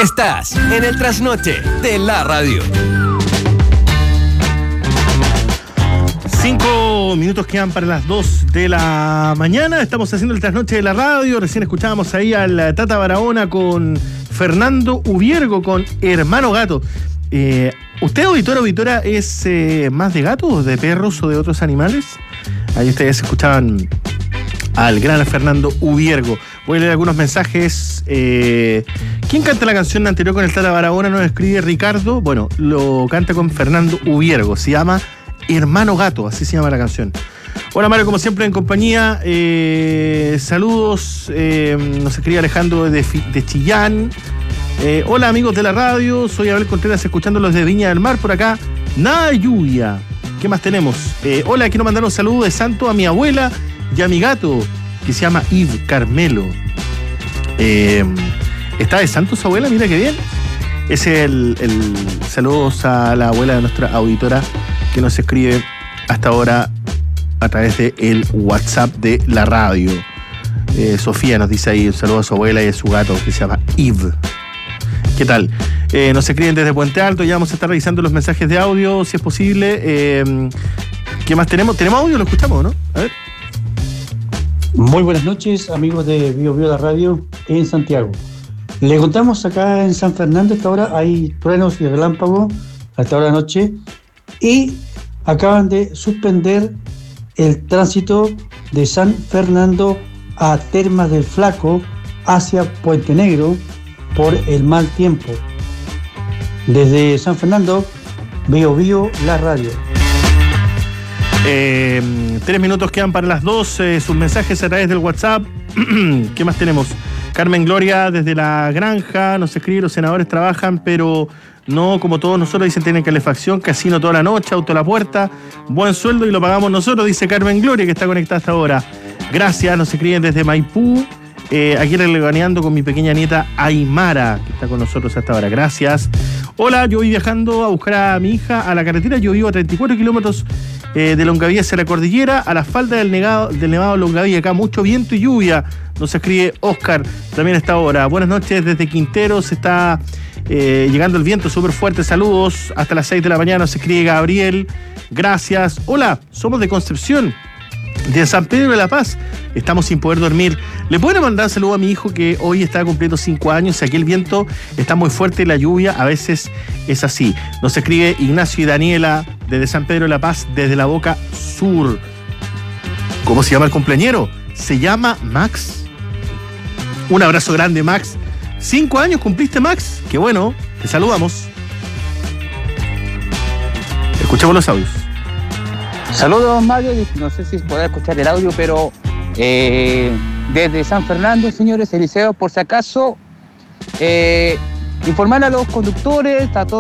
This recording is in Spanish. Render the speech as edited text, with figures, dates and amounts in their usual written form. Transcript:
Estás en el trasnoche de la radio. 5 minutos quedan para las 2 de la mañana. Estamos haciendo el trasnoche de la radio. Recién escuchábamos ahí al Tata Barahona con Fernando Ubiergo, con Hermano Gato. ¿Usted, auditora, es más de gatos, de perros o de otros animales? Ahí ustedes escuchaban al gran Fernando Ubiergo. Voy a leer algunos mensajes. ¿Quién canta la canción anterior con el Tata Barahona? Nos escribe Ricardo. Bueno, lo canta con Fernando Ubiergo. Se llama Hermano Gato, así se llama la canción. Hola Mario, como siempre en compañía. Saludos. Nos escribe Alejandro de Chillán. Hola amigos de la radio, soy Abel Contreras escuchándolos de Viña del Mar por acá. Nada de lluvia. ¿Qué más tenemos? Hola, quiero mandar un saludo de santo a mi abuela y a mi gato, que se llama Yves Carmelo. ¿Está de santo su abuela? Mira qué bien. Ese es el saludos a la abuela de nuestra auditora que nos escribe hasta ahora a través del WhatsApp de la radio. Sofía nos dice ahí un saludo a su abuela y a su gato que se llama Yves. ¿Qué tal? Nos escriben desde Puente Alto, ya vamos a estar revisando los mensajes de audio, si es posible. ¿Qué más tenemos? ¿Tenemos audio? ¿Lo escuchamos, no? A ver. Muy buenas noches, amigos de Bio la Radio en Santiago. Le contamos acá en San Fernando, hasta ahora hay truenos y relámpagos hasta ahora de noche y acaban de suspender el tránsito de San Fernando a Termas del Flaco hacia Puente Negro por el mal tiempo. Desde San Fernando, Bio la Radio. 3 minutos quedan para las 2. Sus mensajes a través del WhatsApp. ¿Qué más tenemos? Carmen Gloria desde la granja nos escribe: los senadores trabajan, pero no como todos nosotros, dicen, tienen calefacción, casino toda la noche, auto a la puerta, buen sueldo y lo pagamos nosotros, dice Carmen Gloria, que está conectada hasta ahora. Gracias, nos escriben desde Maipú. Aquí reganeando con mi pequeña nieta Aymara, que está con nosotros hasta ahora. Gracias. Hola, yo voy viajando a buscar a mi hija a la carretera. Yo vivo a 34 kilómetros de Longaví hacia la cordillera, a la falda del Nevado Longaví. Acá mucho viento y lluvia. Nos escribe Oscar también a esta hora. Buenas noches desde Quinteros. Está llegando el viento súper fuerte. Saludos. Hasta las 6 de la mañana nos escribe Gabriel. Gracias. Hola, somos de Concepción, de San Pedro de la Paz. Estamos sin poder dormir. ¿Le pueden mandar saludo a mi hijo que hoy está cumpliendo 5 años? Aquí el viento está muy fuerte y la lluvia a veces es así. Nos escribe Ignacio y Daniela desde San Pedro de la Paz, desde la Boca Sur. ¿Cómo se llama el cumpleañero? Se llama Max. Un abrazo grande, Max. 5 años cumpliste, Max. Qué bueno, te saludamos. Escuchemos los audios. Saludos, Mario. No sé si podrá escuchar el audio, pero desde San Fernando, señores, Eliseo, por si acaso, informar a los conductores, a todos